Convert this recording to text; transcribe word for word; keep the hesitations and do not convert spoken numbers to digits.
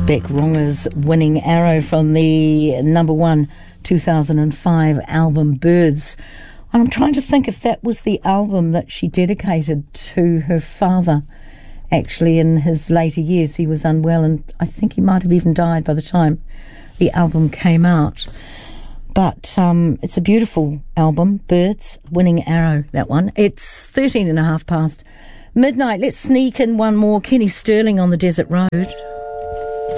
Beck Ronger's Winning Arrow from the number one two thousand five album Birds. I'm trying to think if that was the album that she dedicated to her father. Actually, in his later years, he was unwell, and I think he might have even died by the time the album came out. But um, it's a beautiful album, Birds, Winning Arrow, that one. It's thirteen and a half past midnight. Let's sneak in one more. Kenny Sterling on the Desert Road.